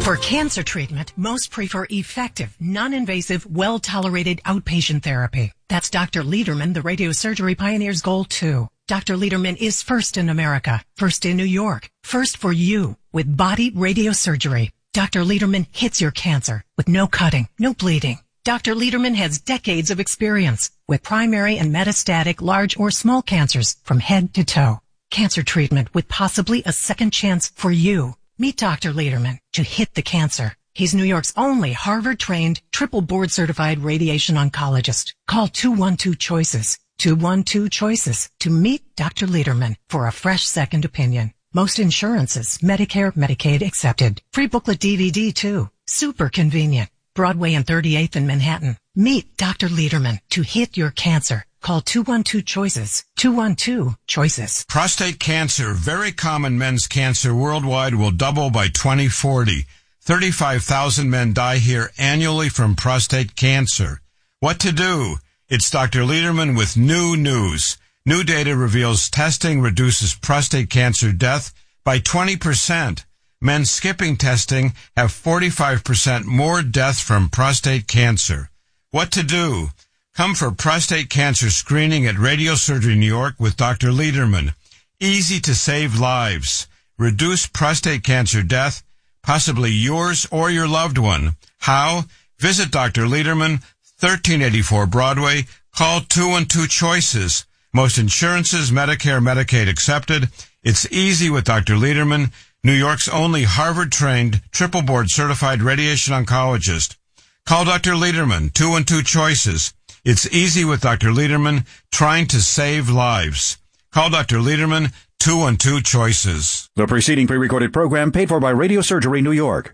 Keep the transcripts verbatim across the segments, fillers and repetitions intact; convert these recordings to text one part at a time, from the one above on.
For cancer treatment, most prefer effective, non-invasive, well-tolerated outpatient therapy. That's Doctor Lederman, the radiosurgery pioneer's goal, too. Doctor Lederman is first in America, first in New York, first for you with body radiosurgery. Doctor Lederman hits your cancer with no cutting, no bleeding. Doctor Lederman has decades of experience with primary and metastatic large or small cancers from head to toe. Cancer treatment with possibly a second chance for you. Meet Doctor Lederman to hit the cancer. He's New York's only Harvard-trained, triple board-certified radiation oncologist. Call two one two CHOICES, two one two CHOICES to meet Doctor Lederman for a fresh second opinion. Most insurances, Medicare, Medicaid accepted. Free booklet D V D too. Super convenient. Broadway and thirty-eighth in Manhattan. Meet Doctor Lederman to hit your cancer. Call two one two CHOICES, two one two CHOICES. Prostate cancer, very common men's cancer worldwide, will double by twenty forty. thirty-five thousand men die here annually from prostate cancer. What to do? It's Doctor Lederman with new news. New data reveals testing reduces prostate cancer death by twenty percent. Men skipping testing have forty-five percent more death from prostate cancer. What to do? Come for prostate cancer screening at Radiosurgery New York with Doctor Lederman. Easy to save lives. Reduce prostate cancer death, possibly yours or your loved one. How? Visit Doctor Lederman, thirteen eighty-four Broadway. Call two one two CHOICES. Most insurances, Medicare, Medicaid accepted. It's easy with Doctor Lederman, New York's only Harvard-trained, triple board-certified radiation oncologist. Call Doctor Lederman, two one two CHOICES. It's easy with Doctor Lederman, trying to save lives. Call Doctor Lederman, two one two CHOICES. The preceding pre-recorded program paid for by Radiosurgery New York.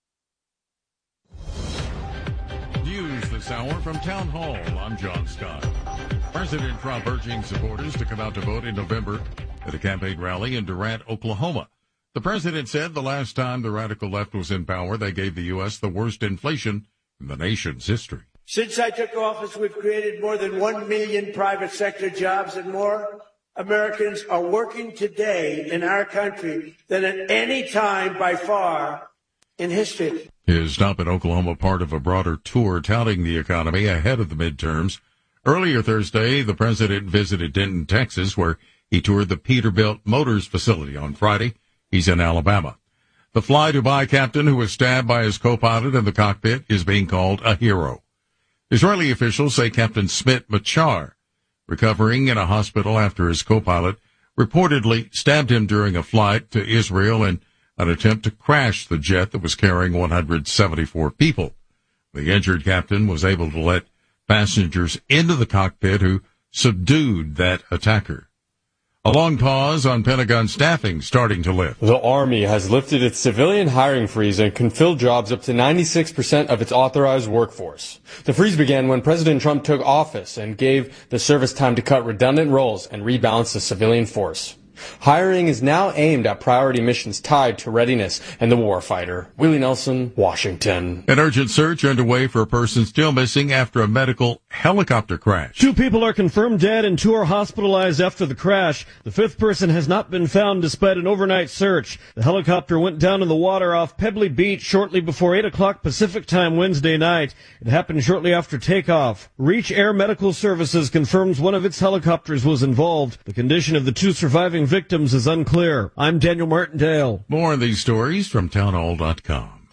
News this hour from Town Hall. I'm John Scott. President Trump urging supporters to come out to vote in November at a campaign rally in Durant, Oklahoma. The president said the last time the radical left was in power, they gave the U S the worst inflation in the nation's history. Since I took office, we've created more than one million private sector jobs, and more Americans are working today in our country than at any time by far in history. His stop in Oklahoma, part of a broader tour touting the economy ahead of the midterms. Earlier Thursday, the president visited Denton, Texas, where he toured the Peterbilt Motors facility. On Friday, he's in Alabama. The Fly Dubai captain who was stabbed by his co-pilot in the cockpit is being called a hero. Israeli officials say Captain Smit Machar, recovering in a hospital after his co-pilot reportedly stabbed him during a flight to Israel in an attempt to crash the jet that was carrying one hundred seventy-four people. The injured captain was able to let passengers into the cockpit who subdued that attacker. A long pause on Pentagon staffing starting to lift. The Army has lifted its civilian hiring freeze and can fill jobs up to ninety-six percent of its authorized workforce. The freeze began when President Trump took office and gave the service time to cut redundant roles and rebalance the civilian force. Hiring is now aimed at priority missions tied to readiness and the warfighter. Willie Nelson, Washington. An urgent search underway for a person still missing after a medical helicopter crash. Two people are confirmed dead and two are hospitalized after the crash. The fifth person has not been found despite an overnight search. The helicopter went down in the water off Pebbly Beach shortly before eight o'clock Pacific time Wednesday night. It happened shortly after takeoff. Reach Air Medical Services confirms one of its helicopters was involved. The condition of the two surviving victims is unclear. I'm Daniel Martindale. More of these stories from townhall dot com.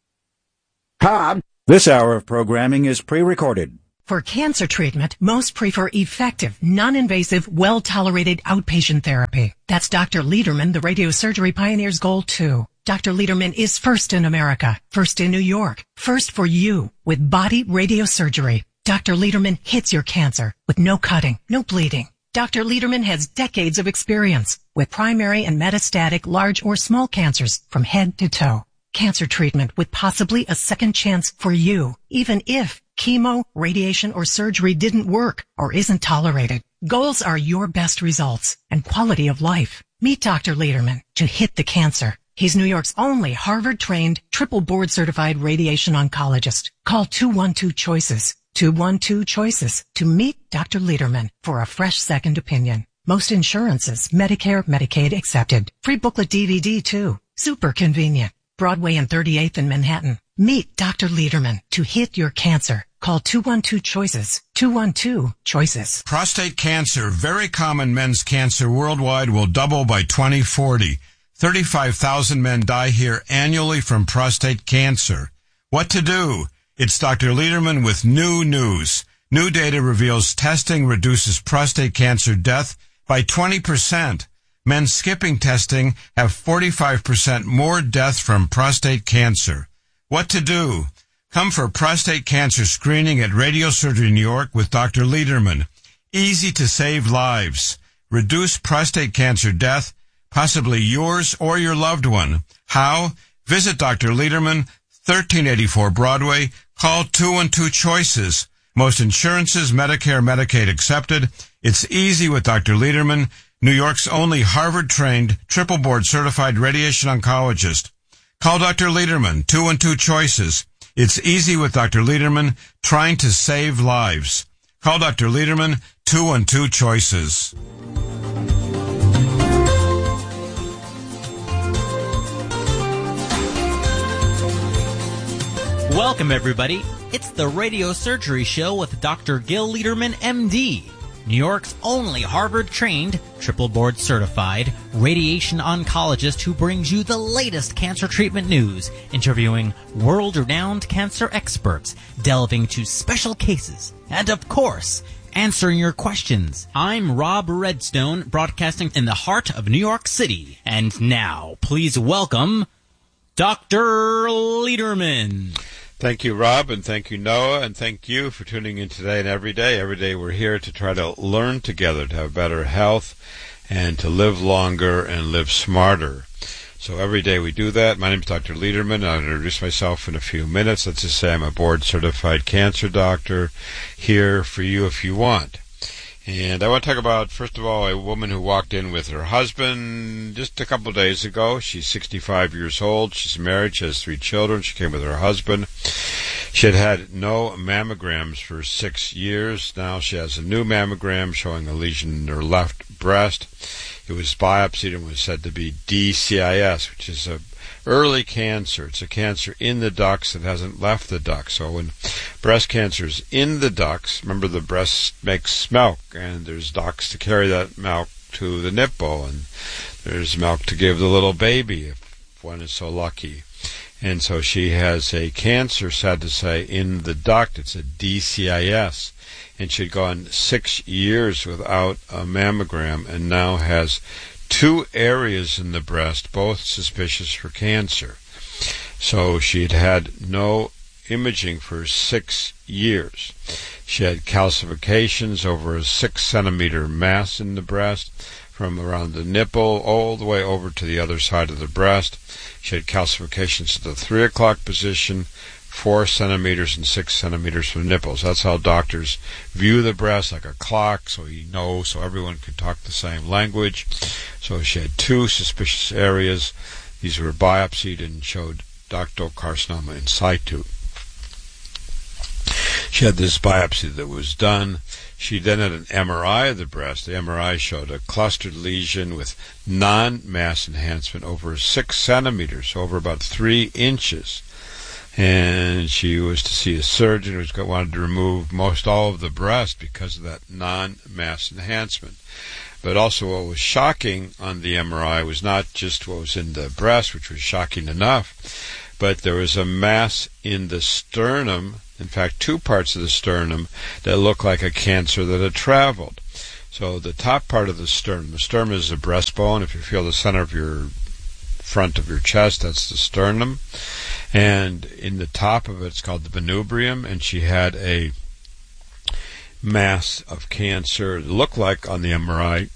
Cobb. This hour of programming is pre-recorded. For cancer treatment, most prefer effective, non-invasive, well-tolerated outpatient therapy. That's Doctor Lederman, the radiosurgery pioneer's goal, too. Doctor Lederman is first in America, first in New York, first for you with body radiosurgery. Doctor Lederman hits your cancer with no cutting, no bleeding. Doctor Lederman has decades of experience with primary and metastatic large or small cancers from head to toe. Cancer treatment with possibly a second chance for you, even if chemo, radiation, or surgery didn't work or isn't tolerated. Goals are your best results and quality of life. Meet Doctor Lederman to hit the cancer. He's New York's only Harvard-trained, triple board-certified radiation oncologist. Call two one two CHOICES. two one two CHOICES to meet Doctor Lederman for a fresh second opinion. Most insurances, Medicare, Medicaid accepted. Free booklet D V D too. Super convenient. Broadway and thirty-eighth in Manhattan. Meet Doctor Lederman to hit your cancer. Call two one two choices, two one two choices. Prostate cancer, very common men's cancer worldwide, will double by twenty forty. thirty-five thousand men die here annually from prostate cancer. What to do? It's Doctor Lederman with new news. New data reveals testing reduces prostate cancer death by twenty percent. Men skipping testing have forty-five percent more death from prostate cancer. What to do? Come for prostate cancer screening at Radiosurgery New York with Doctor Lederman. Easy to save lives. Reduce prostate cancer death, possibly yours or your loved one. How? Visit Doctor Lederman, thirteen eighty-four Broadway. Call two one two choices. Most insurances, Medicare, Medicaid accepted. It's easy with Doctor Lederman, New York's only Harvard-trained, triple board-certified radiation oncologist. Call Doctor Lederman, two one two choices. It's easy with Doctor Lederman, trying to save lives. Call Doctor Lederman, two one two choices. Welcome, everybody. It's the Radio Surgery Show with Doctor Gil Lederman, M D, New York's only Harvard-trained, triple board-certified radiation oncologist who brings you the latest cancer treatment news, interviewing world-renowned cancer experts, delving into special cases, and, of course, answering your questions. I'm Rob Redstone, broadcasting in the heart of New York City. And now, please welcome Doctor Lederman. Thank you, Rob, and thank you, Noah, and thank you for tuning in today and every day. Every day we're here to try to learn together, to have better health, and to live longer and live smarter. So every day we do that. My name is Doctor Lederman. I'll introduce myself in a few minutes. Let's just say I'm a board-certified cancer doctor here for you if you want. And I want to talk about, first of all, a woman who walked in with her husband just a couple of days ago. She's sixty-five years old. She's married. She has three children. She came with her husband. She had had no mammograms for six years. Now she has a new mammogram showing a lesion in her left breast. It was biopsied and was said to be D C I S, which is a early cancer. It's a cancer in the ducts that hasn't left the ducts. So when breast cancer is in the ducts, remember the breast makes milk, and there's ducts to carry that milk to the nipple, and there's milk to give the little baby if one is so lucky. And so she has a cancer, sad to say, in the duct. It's a D C I S. And she'd gone six years without a mammogram and now has two areas in the breast, both suspicious for cancer. So she'd had no imaging for six years. She had calcifications over a six centimeter mass in the breast from around the nipple all the way over to the other side of the breast. She had calcifications at the three o'clock position, four centimeters and six centimeters from the nipples. That's how doctors view the breast, like a clock, so you know, so everyone can talk the same language. So she had two suspicious areas. These were biopsied and showed ductal carcinoma in situ. She had this biopsy that was done. She then had an M R I of the breast. The M R I showed a clustered lesion with non-mass enhancement over six centimeters, over about three inches. And she was to see a surgeon who wanted to remove most all of the breast because of that non-mass enhancement. But also what was shocking on the M R I was not just what was in the breast, which was shocking enough, but there was a mass in the sternum, in fact two parts of the sternum, that looked like a cancer that had traveled. So the top part of the sternum, the sternum is the breastbone. If you feel the center of your front of your chest, that's the sternum. And in the top of it, it's called the manubrium, and she had a mass of cancer, it looked like on the M R I,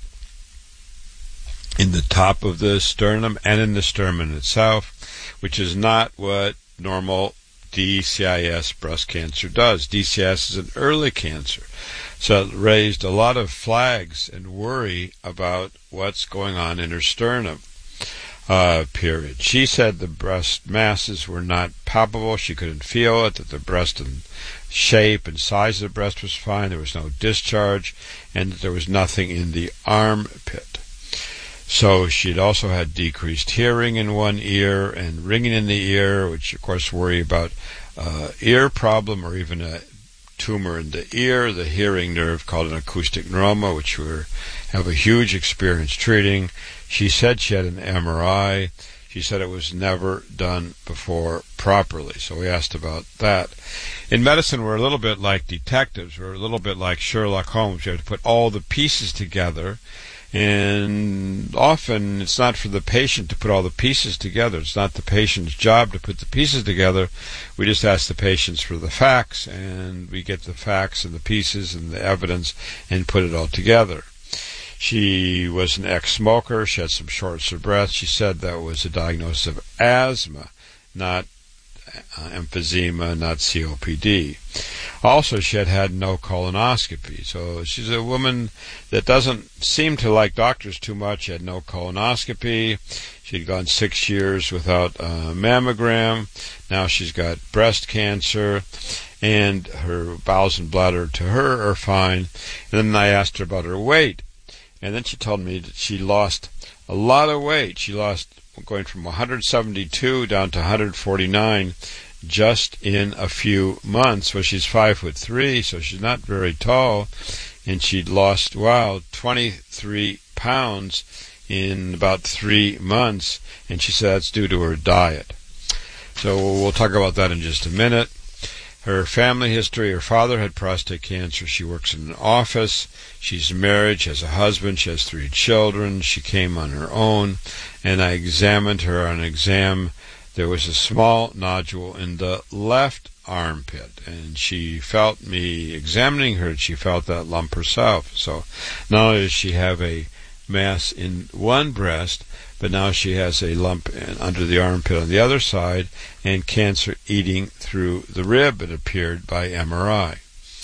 in the top of the sternum and in the sternum itself, which is not what normal D C I S breast cancer does. D C I S is an early cancer. So it raised a lot of flags and worry about what's going on in her sternum. Uh, period. She said the breast masses were not palpable. She couldn't feel it, that the breast and shape and size of the breast was fine. There was no discharge, and that there was nothing in the armpit. So she'd also had decreased hearing in one ear and ringing in the ear, which of course worry about uh, ear problem or even a tumor in the ear, the hearing nerve called an acoustic neuroma, which we have a huge experience treating. She said she had an M R I. She said it was never done before properly, so we asked about that. In medicine, we're a little bit like detectives. We're a little bit like Sherlock Holmes. You have to put all the pieces together, and often it's not for the patient to put all the pieces together. It's not the patient's job to put the pieces together. We just ask the patients for the facts, and we get the facts and the pieces and the evidence and put it all together. She was an ex-smoker. She had some shortness of breath. She said that was a diagnosis of asthma, not uh, emphysema, not C O P D. Also, she had had no colonoscopy. So she's a woman that doesn't seem to like doctors too much. She had no colonoscopy. She'd gone six years without a mammogram. Now she's got breast cancer, and her bowels and bladder to her are fine. And then I asked her about her weight. And then she told me that she lost a lot of weight. She lost going from one hundred seventy-two down to one hundred forty-nine just in a few months. Well, she's five foot three, so she's not very tall. And she'd lost, wow, twenty-three pounds in about three months. And she said that's due to her diet. So we'll talk about that in just a minute. Her family history, her father had prostate cancer. She works in an office. She's married. She has a husband. She has three children. She came on her own, and I examined her on an exam. There was a small nodule in the left armpit, and she felt me examining her, and she felt that lump herself. So not only does she have a mass in one breast, but now she has a lump under the armpit on the other side, and cancer eating through the rib, it appeared, by M R I.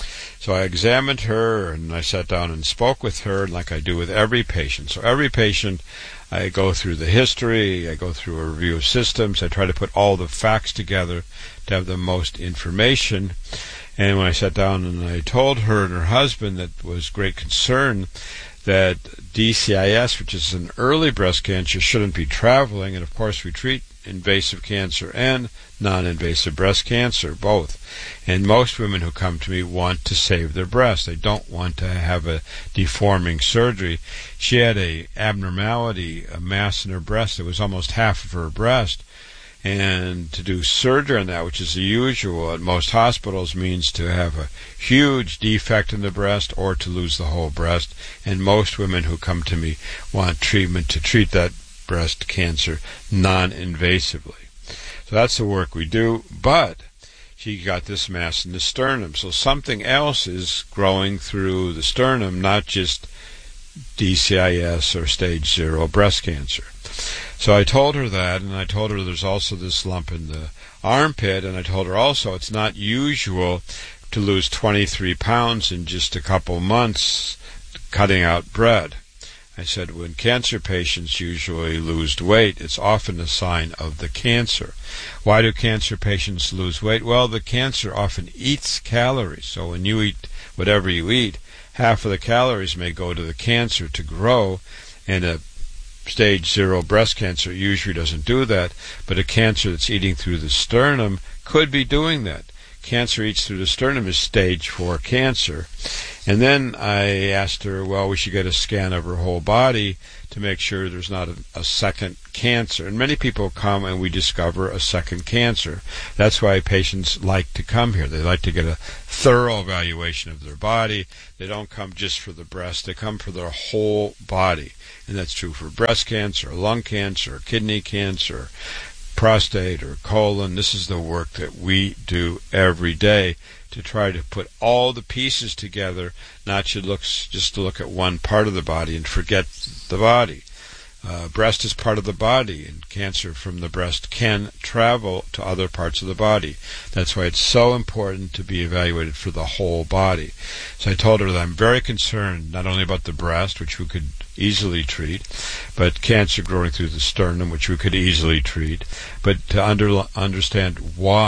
So I examined her, and I sat down and spoke with her, like I do with every patient. So every patient, I go through the history, I go through a review of systems, I try to put all the facts together to have the most information. And when I sat down and I told her and her husband that was great concern that D C I S, which is an early breast cancer, shouldn't be traveling, and of course we treat invasive cancer and non-invasive breast cancer, both. And most women who come to me want to save their breast. They don't want to have a deforming surgery. She had a abnormality, a mass in her breast that was almost half of her breast. And to do surgery on that, which is the usual at most hospitals, means to have a huge defect in the breast or to lose the whole breast. And most women who come to me want treatment to treat that breast cancer non-invasively. So that's the work we do. But she got this mass in the sternum. So something else is growing through the sternum, not just D C I S or stage zero breast cancer. So I told her that, and I told her there's also this lump in the armpit, and I told her also it's not usual to lose twenty-three pounds in just a couple months cutting out bread. I said when cancer patients usually lose weight, it's often a sign of the cancer. Why do cancer patients lose weight? Well, the cancer often eats calories. So when you eat whatever you eat, half of the calories may go to the cancer to grow, and a stage zero breast cancer usually doesn't do that, but a cancer that's eating through the sternum could be doing that. Cancer eats through the sternum is stage four cancer. And then I asked her, well, we should get a scan of her whole body to make sure there's not a, a second cancer. And many people come and we discover a second cancer. That's why patients like to come here. They like to get a thorough evaluation of their body. They don't come just for the breast. They come for their whole body. And that's true for breast cancer, lung cancer, kidney cancer, prostate or colon. This is the work that we do every day to try to put all the pieces together, not to look, just to look at one part of the body and forget the body. Uh, breast is part of the body, and cancer from the breast can travel to other parts of the body. That's why it's so important to be evaluated for the whole body. So I told her that I'm very concerned not only about the breast, which we could easily treat, but cancer growing through the sternum, which we could easily treat, but to under, understand why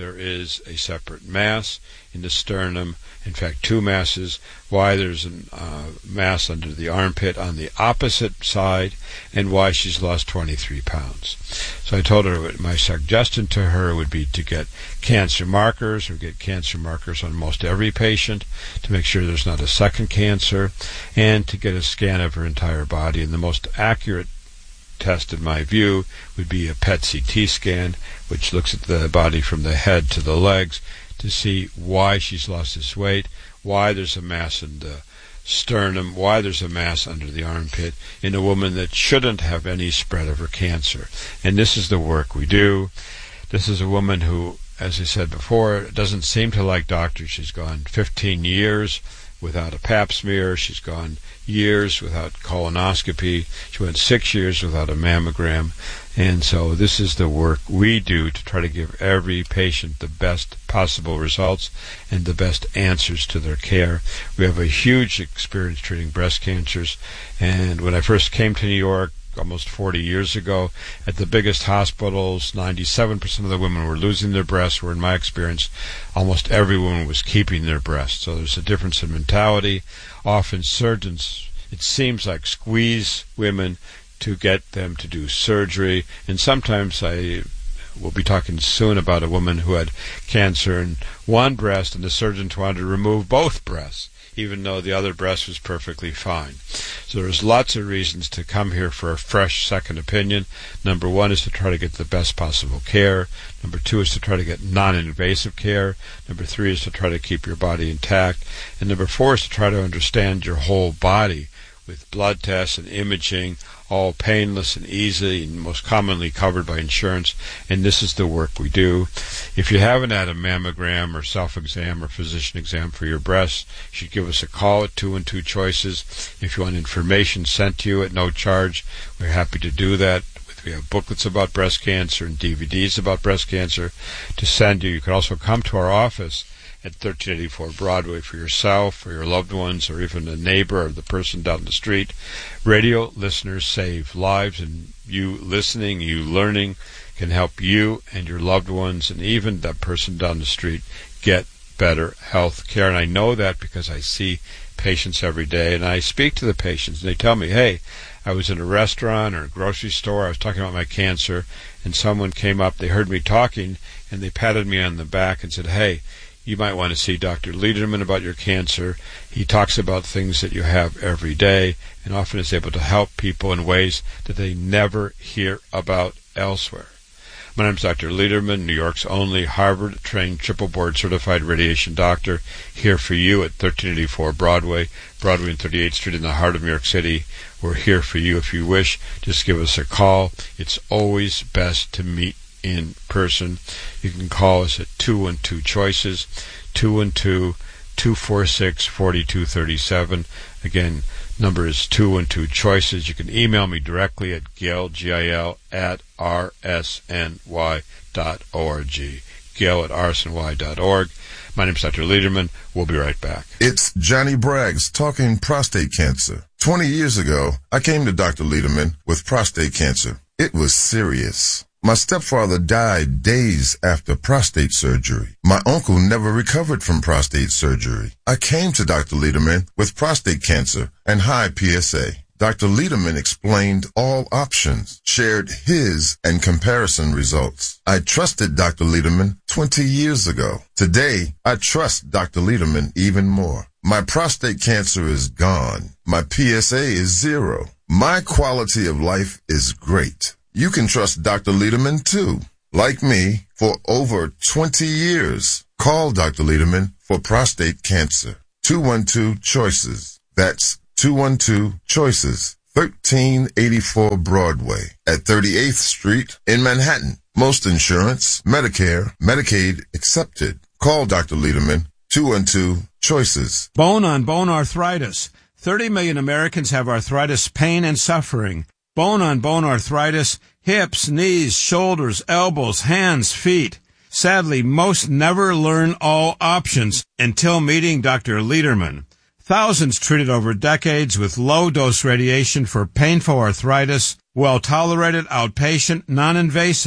there is a separate mass in the sternum, in fact two masses, why there's a uh, mass under the armpit on the opposite side, and why she's lost twenty-three pounds. So I told her my suggestion to her would be to get cancer markers, or get cancer markers on most every patient to make sure there's not a second cancer, and to get a scan of her entire body. And the most accurate test, in my view, would be a P E T C T scan, which looks at the body from the head to the legs to see why she's lost this weight, why there's a mass in the sternum, why there's a mass under the armpit in a woman that shouldn't have any spread of her cancer. And this is the work we do. This is a woman who, as I said before, doesn't seem to like doctors. She's gone fifteen years without a pap smear. She's gone years without colonoscopy. She went six years without a mammogram. And so this is the work we do to try to give every patient the best possible results and the best answers to their care. We have a huge experience treating breast cancers. And when I first came to New York, almost forty years ago, at the biggest hospitals, ninety-seven percent of the women were losing their breasts, where in my experience, almost every woman was keeping their breasts. So there's a difference in mentality. Often surgeons, it seems like, squeeze women to get them to do surgery. And sometimes I will be talking soon about a woman who had cancer in one breast, and the surgeons wanted to remove both breasts, even though the other breast was perfectly fine. So there's lots of reasons to come here for a fresh second opinion. Number one is to try to get the best possible care. Number two is to try to get non-invasive care. Number three is to try to keep your body intact. And number four is to try to understand your whole body with blood tests and imaging, all painless and easy and most commonly covered by insurance. And this is the work we do. If you haven't had a mammogram or self-exam or physician exam for your breasts, you should give us a call at two one two choices. If you want information sent to you at no charge, we're happy to do that. We have booklets about breast cancer and D V Ds about breast cancer to send you. You can also come to our office at thirteen eighty-four Broadway for yourself, for your loved ones, or even a neighbor or the person down the street. Radio listeners save lives, and you listening, you learning, can help you and your loved ones and even that person down the street get better health care. And I know that because I see patients every day, and I speak to the patients, and they tell me, hey, I was in a restaurant or a grocery store, I was talking about my cancer, and someone came up, they heard me talking, and they patted me on the back and said, hey, you might want to see Doctor Lederman about your cancer. He talks about things that you have every day and often is able to help people in ways that they never hear about elsewhere. My name is Doctor Lederman, New York's only Harvard-trained triple board-certified radiation doctor, here for you at thirteen eighty-four Broadway, Broadway and thirty-eighth Street in the heart of New York City. We're here for you. If you wish, just give us a call. It's always best to meet in person. You can call us at two one two choices, two one two, two four six, four two three seven. Again, number is two one two choices. You can email me directly at gil, G I L, at r s n y dot org. Gil at r s n y dot org. My name is Doctor Lederman. We'll be right back. It's Johnny Braggs talking prostate cancer. Twenty years ago, I came to Doctor Lederman with prostate cancer. It was serious. My stepfather died days after prostate surgery. My uncle never recovered from prostate surgery. I came to Doctor Lederman with prostate cancer and high P S A. Doctor Lederman explained all options, shared his and comparison results. I trusted Doctor Lederman twenty years ago. Today, I trust Doctor Lederman even more. My prostate cancer is gone. My P S A is zero. My quality of life is great. You can trust Doctor Lederman too. Like me, for over twenty years. Call Doctor Lederman for prostate cancer. two one two choices. That's two one two choices. thirteen eighty-four Broadway at thirty-eighth Street in Manhattan. Most insurance, Medicare, Medicaid accepted. Call Doctor Lederman. two one two choices. Bone on bone arthritis. thirty million Americans have arthritis pain and suffering. Bone on bone arthritis, hips, knees, shoulders, elbows, hands, feet. Sadly, most never learn all options until meeting Doctor Lederman. Thousands treated over decades with low-dose radiation for painful arthritis, well-tolerated, outpatient, non-invasive.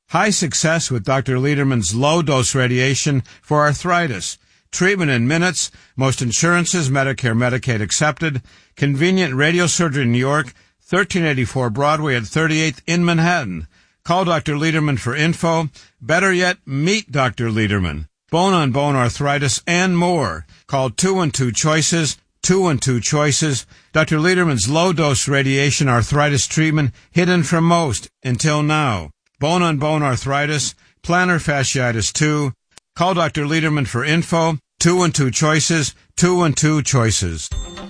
High success with Doctor Lederman's low-dose radiation for arthritis. Treatment in minutes, most insurances, Medicare, Medicaid accepted. Convenient radiosurgery in New York, thirteen eighty-four Broadway at thirty-eighth in Manhattan. Call Doctor Lederman for info. Better yet, meet Doctor Lederman. Bone-on-bone arthritis and more. Call two one two choices, two one two choices. Doctor Lederman's low-dose radiation arthritis treatment hidden from most until now. Bone-on-bone arthritis, plantar fasciitis two. Call Doctor Lederman for info. two one two choices, two one two choices.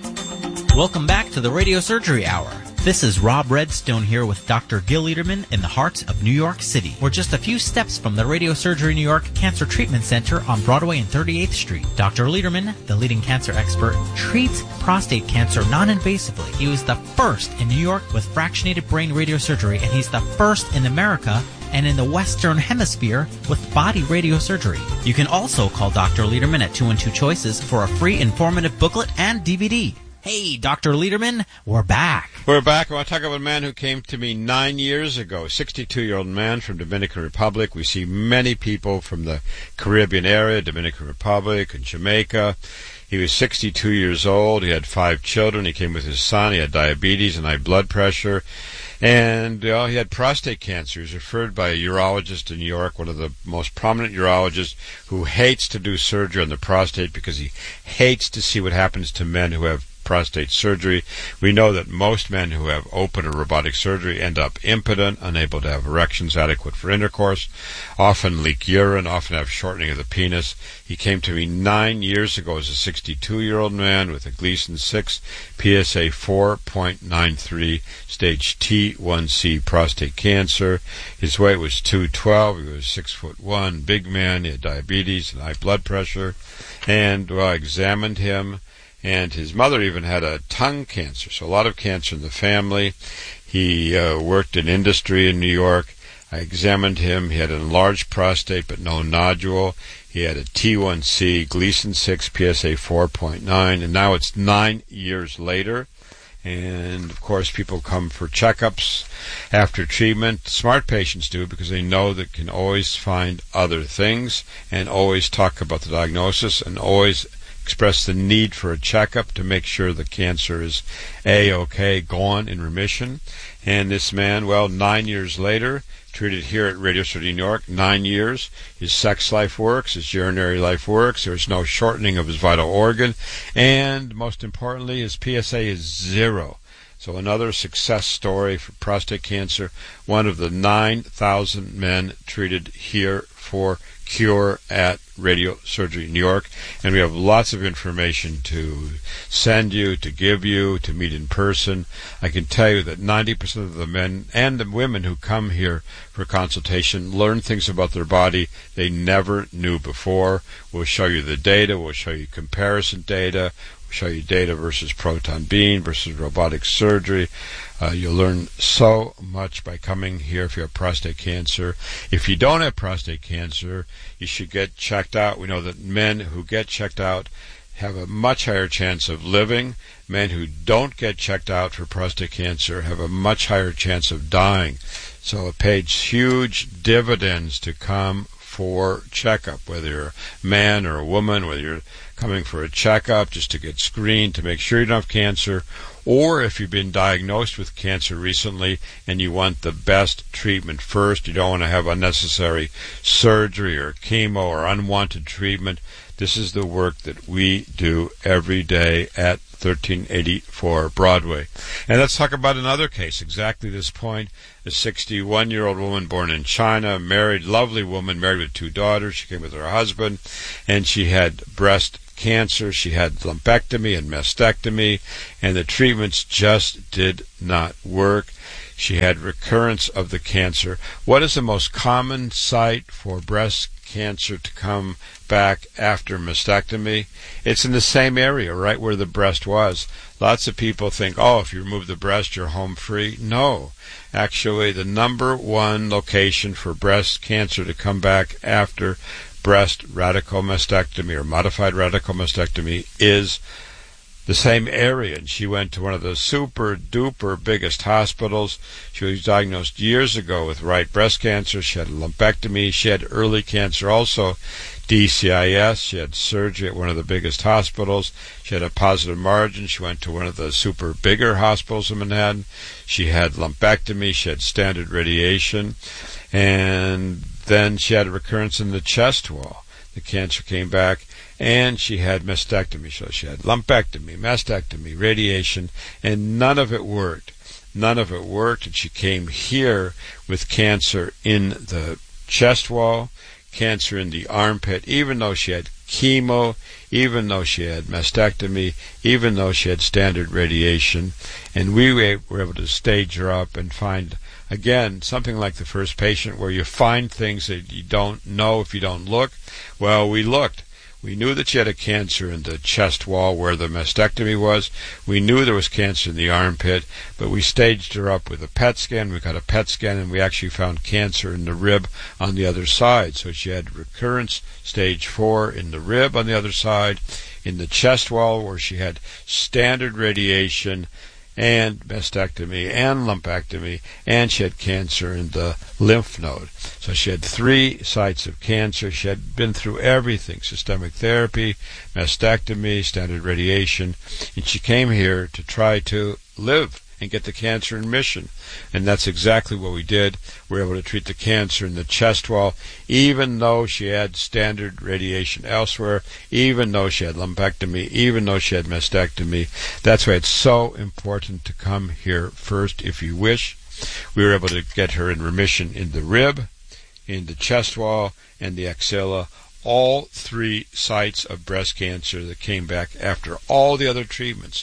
Welcome back to the Radio Surgery Hour. This is Rob Redstone here with Doctor Gil Lederman in the heart of New York City. We're just a few steps from the Radio Surgery New York Cancer Treatment Center on Broadway and thirty-eighth Street. Doctor Lederman, the leading cancer expert, treats prostate cancer non-invasively. He was the first in New York with fractionated brain radiosurgery, and he's the first in America and in the Western Hemisphere with body radiosurgery. You can also call Doctor Lederman at two one two choices for a free informative booklet and D V D. Hey, Doctor Lederman, we're back. We're back. I want to talk about a man who came to me nine years ago, sixty-two-year-old man from Dominican Republic. We see many people from the Caribbean area, Dominican Republic and Jamaica. He was sixty-two years old. He had five children. He came with his son. He had diabetes and high blood pressure. And uh, he had prostate cancer. He was referred by a urologist in New York, one of the most prominent urologists, who hates to do surgery on the prostate because he hates to see what happens to men who have prostate surgery. We know that most men who have open or robotic surgery end up impotent, unable to have erections adequate for intercourse, often leak urine, often have shortening of the penis. He came to me nine years ago as a sixty-two-year-old man with a Gleason six, P S A four point nine three, stage T one C prostate cancer. His weight was two twelve. He was six foot one, big man. He had diabetes and high blood pressure. And well, I examined him. And his mother even had a tongue cancer, so a lot of cancer in the family. He uh, worked in industry in New York. I examined him. He had an enlarged prostate but no nodule. He had a T one C, Gleason six, P S A four point nine, and now it's nine years later. And, of course, people come for checkups after treatment. Smart patients do because they know they can always find other things and always talk about the diagnosis and always express the need for a checkup to make sure the cancer is A-okay, gone, in remission. And this man, well, nine years later, treated here at Radio Surgery New York, nine years. His sex life works, his urinary life works, there's no shortening of his vital organ, and most importantly, his P S A is zero. So another success story for prostate cancer, one of the nine thousand men treated here for cure at Radio Surgery New York. And we have lots of information to send you, to give you, to meet in person. I can tell you that ninety percent of the men and the women who come here for consultation learn things about their body they never knew before. We'll show you the data. We'll show you comparison data. Show you data versus proton beam versus robotic surgery. Uh, you'll learn so much by coming here if you have prostate cancer. If you don't have prostate cancer, you should get checked out. We know that men who get checked out have a much higher chance of living. Men who don't get checked out for prostate cancer have a much higher chance of dying. So it pays huge dividends to come for checkup, whether you're a man or a woman, whether you're coming for a checkup just to get screened to make sure you don't have cancer, or if you've been diagnosed with cancer recently and you want the best treatment first, you don't want to have unnecessary surgery or chemo or unwanted treatment. This is the work that we do every day at thirteen eighty-four Broadway. And let's talk about another case, exactly this point. A sixty-one-year-old woman born in China, married, lovely woman, married with two daughters. She came with her husband, and she had breast cancer. She had lumpectomy and mastectomy, and the treatments just did not work. She had recurrence of the cancer. What is the most common site for breast cancer to come back after mastectomy? It's in the same area, right where the breast was. Lots of people think, oh, if you remove the breast, you're home free. No. Actually, the number one location for breast cancer to come back after breast radical mastectomy or modified radical mastectomy is the same area, and she went to one of the super duper biggest hospitals. She was diagnosed years ago with right breast cancer. She had a lumpectomy. She had early cancer also, D C I S. She had surgery at one of the biggest hospitals. She had a positive margin. She went to one of the super bigger hospitals in Manhattan. She had lumpectomy. She had standard radiation. And then she had a recurrence in the chest wall. The cancer came back, and she had mastectomy. So she had lumpectomy, mastectomy, radiation, and none of it worked. None of it worked, and she came here with cancer in the chest wall, cancer in the armpit, even though she had chemo, even though she had mastectomy, even though she had standard radiation. And we were able to stage her up and find, again, something like the first patient where you find things that you don't know if you don't look. Well, we looked. We knew that she had a cancer in the chest wall where the mastectomy was. We knew there was cancer in the armpit, but we staged her up with a P E T scan. We got a P E T scan, and we actually found cancer in the rib on the other side. So she had recurrence stage four in the rib on the other side, in the chest wall where she had standard radiation and mastectomy and lumpectomy, and she had cancer in the lymph node. So she had three sites of cancer. She had been through everything: systemic therapy, mastectomy, standard radiation, and she came here to try to live and get the cancer in remission. And that's exactly what we did. We were able to treat the cancer in the chest wall, even though she had standard radiation elsewhere, even though she had lumpectomy, even though she had mastectomy. That's why it's so important to come here first if you wish. We were able to get her in remission in the rib, in the chest wall, and the axilla. All three sites of breast cancer that came back after all the other treatments: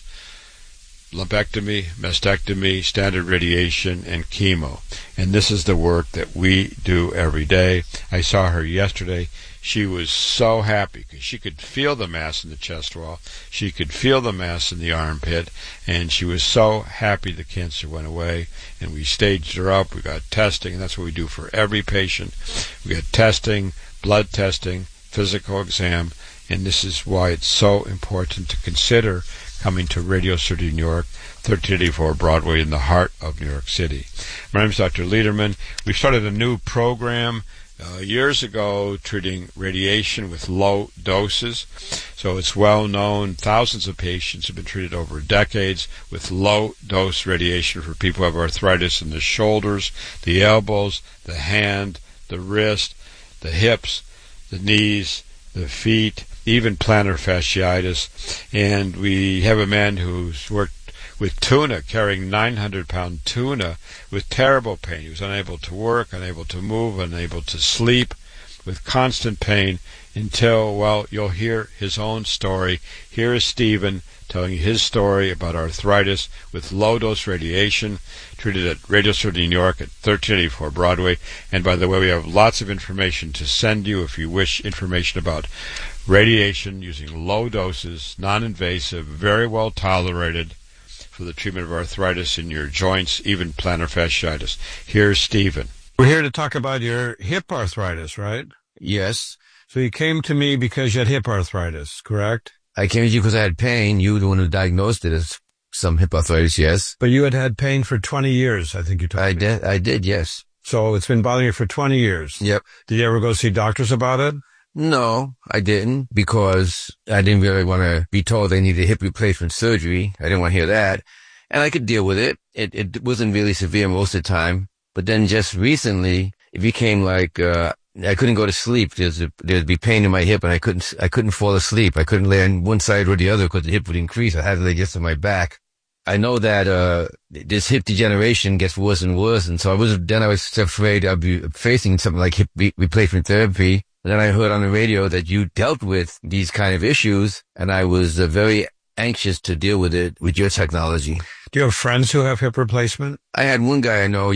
lumpectomy, mastectomy, standard radiation, and chemo. And this is the work that we do every day. I saw her yesterday. She was so happy because she could feel the mass in the chest wall. She could feel the mass in the armpit, and she was so happy the cancer went away. And we staged her up. We got testing, and that's what we do for every patient. We got testing, blood testing, physical exam, and this is why it's so important to consider coming to Radio City, New York, thirteen eighty-four Broadway in the heart of New York City. My name is Doctor Lederman. We started a new program uh, years ago treating radiation with low doses. So it's well known. Thousands of patients have been treated over decades with low-dose radiation for people who have arthritis in the shoulders, the elbows, the hand, the wrist, the hips, the knees, the feet, even plantar fasciitis. And we have a man who's worked with tuna, carrying nine hundred pound tuna with terrible pain. He was unable to work, unable to move, unable to sleep, with constant pain until, well, you'll hear his own story. Here is Stephen telling you his story about arthritis with low-dose radiation, treated at Radio City, New York at thirteen eighty-four Broadway. And by the way, we have lots of information to send you if you wish information about radiation using low doses, non-invasive, very well tolerated for the treatment of arthritis in your joints, even plantar fasciitis. Here's Stephen. We're here to talk about your hip arthritis, right? Yes. So you came to me because you had hip arthritis, correct? I came to you because I had pain. You were the one who diagnosed it as some hip arthritis, yes. But you had had pain for twenty years, I think you told I me. did, I did, yes. So it's been bothering you for twenty years? Yep. Did you ever go see doctors about it? No, I didn't, because I didn't really want to be told they needed hip replacement surgery. I didn't want to hear that. And I could deal with it. It, it wasn't really severe most of the time. But then just recently, it became like, uh, I couldn't go to sleep. There's a, there'd be pain in my hip, and I couldn't, I couldn't fall asleep. I couldn't lay on one side or the other because the hip would increase. I had to lay just on my back. I know that, uh, this hip degeneration gets worse and worse. And so I was, then I was afraid I'd be facing something like hip re- replacement therapy. And then I heard on the radio that you dealt with these kind of issues, and I was uh, very anxious to deal with it with your technology. Do you have friends who have hip replacement? I had one guy I know